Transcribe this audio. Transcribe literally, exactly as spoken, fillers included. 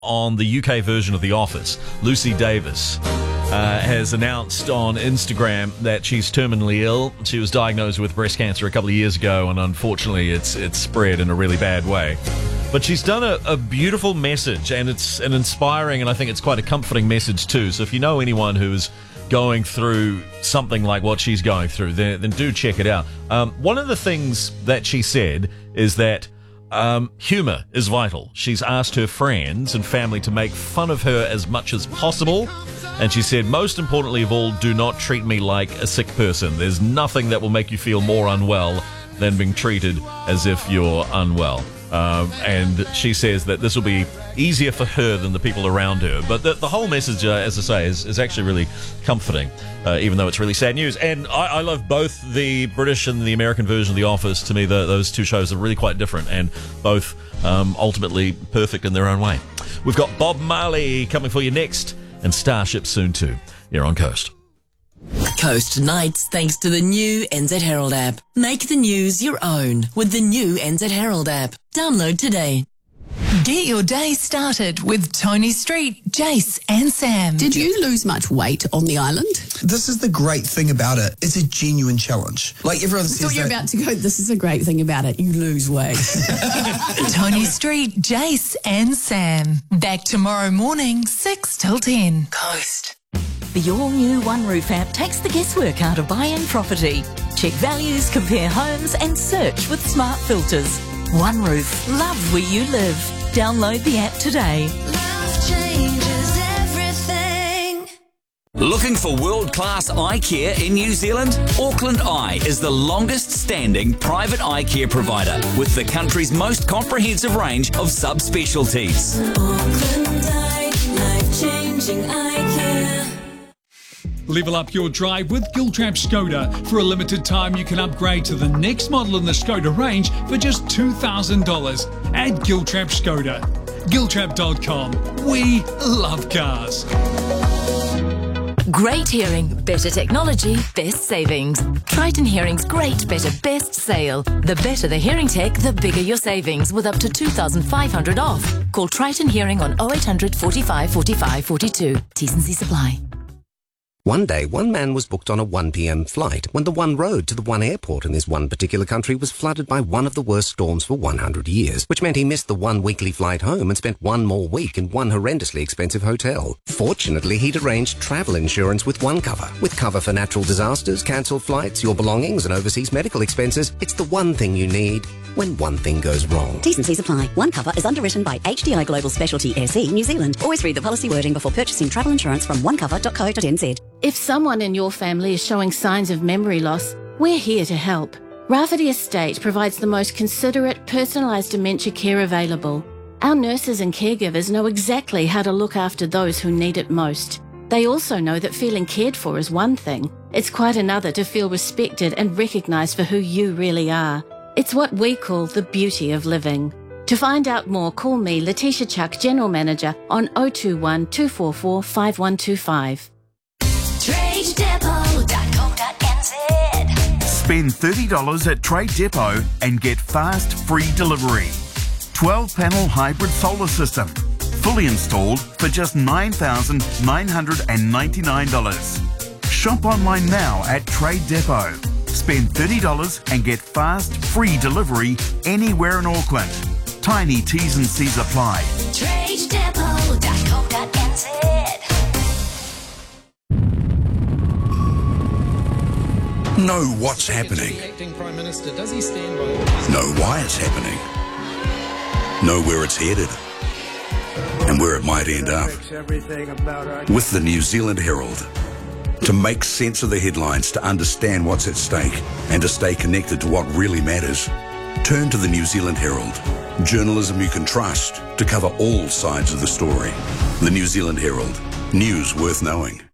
on the U K version of The Office, Lucy Davis, uh, has announced on Instagram that she's terminally ill. She was diagnosed with breast cancer a couple of years ago, and unfortunately it's it's spread in a really bad way. But she's done a, a beautiful message, and it's an inspiring, and I think it's quite a comforting message too. So if you know anyone who's going through something like what she's going through, then, then do check it out. Um, one of the things that she said is that um, humour is vital. She's asked her friends and family to make fun of her as much as possible. And she said, most importantly of all, do not treat me like a sick person. There's nothing that will make you feel more unwell than being treated as if you're unwell. Um, and she says that this will be easier for her than the people around her. But the, the whole message, uh, as I say, is, is actually really comforting, uh, even though it's really sad news. And I, I love both the British and the American version of The Office. To me, the, those two shows are really quite different, and both um, ultimately perfect in their own way. We've got Bob Marley coming for you next, and Starship soon too, here on Coast. Coast Nights, thanks to the new N Z Herald app. Make the news your own with the new N Z Herald app. Download today. Get your day started with Tony Street, Jace and Sam. Did you lose much weight on the island? This is the great thing about it. It's a genuine challenge. Like everyone I says thought you were that- about to go, this is a great thing about it. You lose weight. Tony Street, Jace and Sam. Back tomorrow morning, six till ten. Coast. The all-new One Roof app takes the guesswork out of buying property. Check values, compare homes and search with smart filters. One Roof. Love where you live. Download the app today. Love changes everything. Looking for world-class eye care in New Zealand? Auckland Eye is the longest-standing private eye care provider with the country's most comprehensive range of subspecialties. Auckland Eye, life-changing eye care. Level up your drive with Giltrap Skoda. For a limited time, you can upgrade to the next model in the Skoda range for just two thousand dollars at Giltrap Skoda. Giltrap dot com. We love cars. Great hearing, better technology, best savings. Triton Hearing's great, better, best sale. The better the hearing tech, the bigger your savings, with up to two thousand five hundred dollars off. Call Triton Hearing on oh eight hundred, forty-five, forty-five, forty-two. T's and C's apply. One day, one man was booked on a one p.m. flight when the one road to the one airport in this one particular country was flooded by one of the worst storms for one hundred years, which meant he missed the one weekly flight home and spent one more week in one horrendously expensive hotel. Fortunately, he'd arranged travel insurance with OneCover. With cover for natural disasters, cancelled flights, your belongings and overseas medical expenses, it's the one thing you need when one thing goes wrong. T's and C's apply. OneCover is underwritten by H D I Global Specialty S E New Zealand. Always read the policy wording before purchasing travel insurance from one cover dot co dot n z. If someone in your family is showing signs of memory loss, we're here to help. Rafferty Estate provides the most considerate, personalised dementia care available. Our nurses and caregivers know exactly how to look after those who need it most. They also know that feeling cared for is one thing. It's quite another to feel respected and recognised for who you really are. It's what we call the beauty of living. To find out more, call me, Letitia Chuck, General Manager, on oh two one, two four four, five one two five. trade depot dot co dot n z. Spend thirty dollars at Trade Depot and get fast, free delivery. twelve panel hybrid solar system. Fully installed for just nine thousand nine hundred ninety-nine dollars. Shop online now at Trade Depot. Spend thirty dollars and get fast, free delivery anywhere in Auckland. Tiny T's and C's apply. trade depot dot co dot n z. Know what's happening. Know why it's happening. Know where it's headed. And where it might end up. With the New Zealand Herald. To make sense of the headlines, to understand what's at stake, and to stay connected to what really matters, turn to the New Zealand Herald. Journalism you can trust to cover all sides of the story. The New Zealand Herald. News worth knowing.